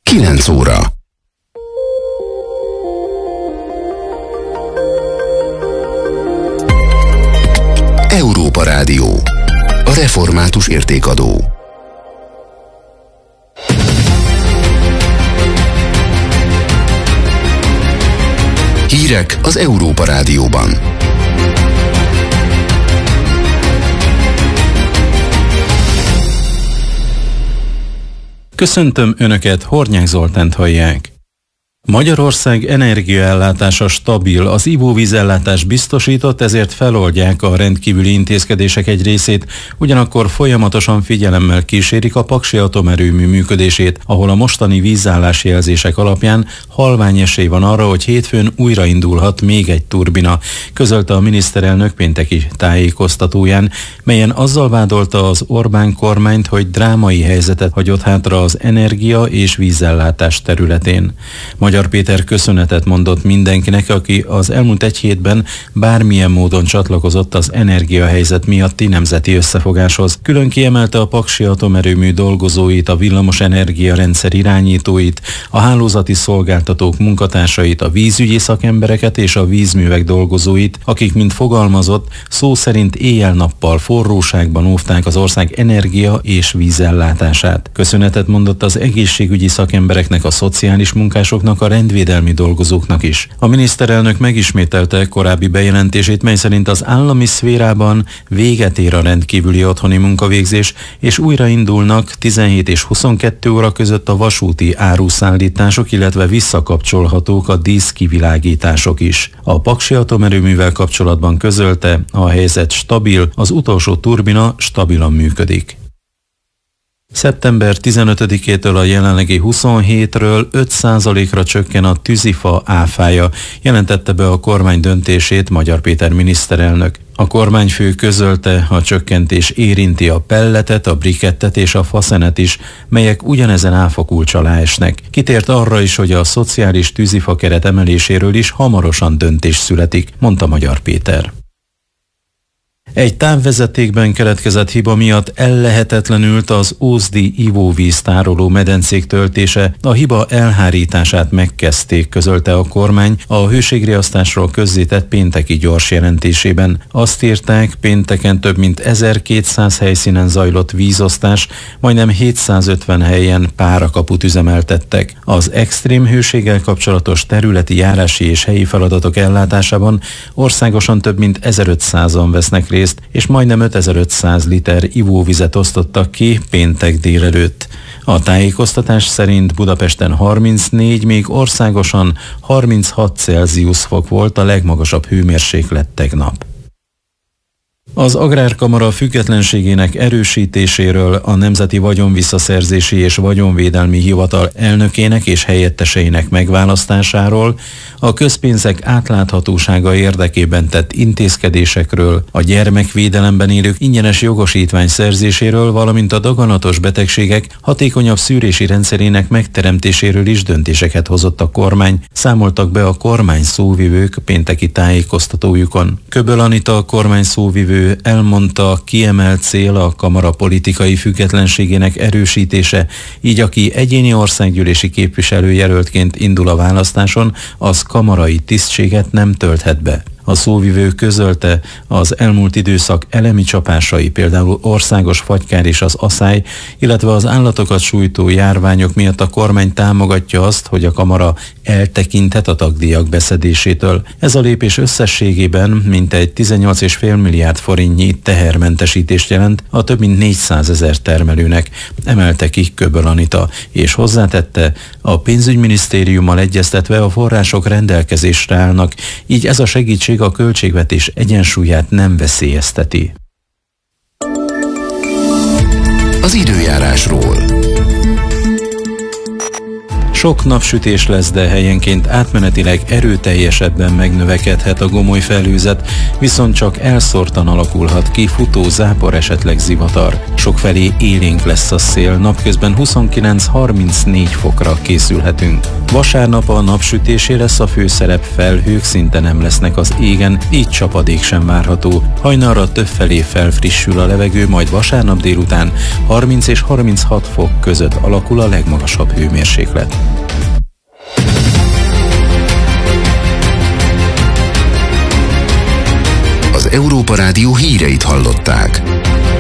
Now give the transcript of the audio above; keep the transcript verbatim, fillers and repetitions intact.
kilenc óra. Európa Rádió. A református értékadó. Hírek az Európa Rádióban. Köszöntöm Önöket, Hornyák Zoltánt hallják. Magyarország energiaellátása stabil, az ivóvízellátás biztosított, ezért feloldják a rendkívüli intézkedések egy részét, ugyanakkor folyamatosan figyelemmel kísérik a Paksi atomerőmű működését, ahol a mostani vízállási jelzések alapján halvány esély van arra, hogy hétfőn újraindulhat még egy turbina, közölte a miniszterelnök pénteki tájékoztatóján, melyen azzal vádolta az Orbán kormányt, hogy drámai helyzetet hagyott hátra az energia és vízellátás területén. Magyar Péter köszönetet mondott mindenkinek, aki az elmúlt egy hétben bármilyen módon csatlakozott az energiahelyzet miatti nemzeti összefogáshoz. Külön kiemelte a Paksi atomerőmű dolgozóit, a villamos energiarendszer irányítóit, a hálózati szolgáltatók munkatársait, a vízügyi szakembereket és a vízművek dolgozóit, akik, mint fogalmazott, szó szerint éjjel-nappal forróságban óvták az ország energia és vízellátását. Köszönetet mondott az egészségügyi szakembereknek, a szociális munkásoknak, a rendvédelmi dolgozóknak is. A miniszterelnök megismételte korábbi bejelentését, mely szerint az állami szférában véget ér a rendkívüli otthoni munkavégzés, és újraindulnak tizenhét és huszonkettő óra között a vasúti áruszállítások, illetve visszakapcsolhatók a díszkivilágítások is. A Paksi atomerőművel kapcsolatban közölte, a helyzet stabil, az utolsó turbina stabilan működik. szeptember tizenötödikétől a jelenlegi huszonhétről öt százalékra csökken a tűzifa áfája, jelentette be a kormány döntését Magyar Péter miniszterelnök. A kormányfő közölte, a csökkentés érinti a pelletet, a brikettet és a faszenet is, melyek ugyanezen áfakulcs alá esnek. Kitért arra is, hogy a szociális tűzifa keret emeléséről is hamarosan döntés születik, mondta Magyar Péter. Egy távvezetékben keletkezett hiba miatt ellehetetlenült az ózdi ivóvíz tároló medencék töltése, a hiba elhárítását megkezdték, közölte a kormány a hőségriasztásról közzétett pénteki gyors jelentésében. Azt írták, pénteken több mint ezerkétszáz helyszínen zajlott vízosztás, majdnem hétszázötven helyen párakaput üzemeltettek. Az extrém hőséggel kapcsolatos területi járási és helyi feladatok ellátásában országosan több mint ezerötszázan vesznek részt, és majdnem ötezer-ötszáz liter ivóvizet osztottak ki péntek délelőtt. A tájékoztatás szerint Budapesten harmincnégy, még országosan harminchat Celsius fok volt a legmagasabb hőmérséklet tegnap. Az Agrárkamara függetlenségének erősítéséről, a Nemzeti Vagyonvisszaszerzési és Vagyonvédelmi Hivatal elnökének és helyetteseinek megválasztásáról, a közpénzek átláthatósága érdekében tett intézkedésekről, a gyermekvédelemben élők ingyenes jogosítvány szerzéséről, valamint a daganatos betegségek hatékonyabb szűrési rendszerének megteremtéséről is döntéseket hozott a kormány, számoltak be a kormány szóvivők pénteki tájékoztatójukon. Köböl Anita, a kormány szóvivő, elmondta, kiemelt cél a kamara politikai függetlenségének erősítése, így aki egyéni országgyűlési képviselőjelöltként indul a választáson, az kamarai tisztséget nem tölthet be. A szóvivő közölte, az elmúlt időszak elemi csapásai, például országos fagykár és az aszály, illetve az állatokat sújtó járványok miatt a kormány támogatja azt, hogy a kamara eltekinthet a tagdíjak beszedésétől. Ez a lépés összességében mintegy tizennyolc egész öt milliárd forintnyi tehermentesítést jelent a több mint négyszázezer termelőnek, emelte ki Köböl Anita, és hozzátette, a pénzügyminisztériummal egyeztetve a források rendelkezésre állnak, így ez a segítség a költségvetés egyensúlyát nem veszélyezteti. Az időjárásról. Sok napsütés lesz, de helyenként átmenetileg erőteljesebben megnövekedhet a gomoly felhőzet, viszont csak elszórtan alakulhat ki futó zápor, esetleg zivatar. Sokfelé élénk lesz a szél, napközben huszonkilenc-harmincnégy fokra készülhetünk. Vasárnap a napsütésé lesz a főszerep, felhők szinte nem lesznek az égen, így csapadék sem várható. Hajnalra többfelé felfrissül a levegő, majd vasárnap délután harminc és harminchat fok között alakul a legmagasabb hőmérséklet. Az Európa Rádió híreit hallották.